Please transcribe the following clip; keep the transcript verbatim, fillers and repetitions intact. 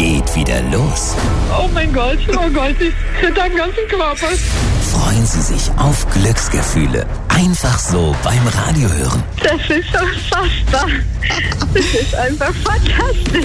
geht wieder los. Oh mein Gott, oh Gott, ich zitter am ganzen Körper. Freuen Sie sich auf Glücksgefühle. Einfach so beim Radiohören. Das ist unfassbar. Das ist einfach fantastisch.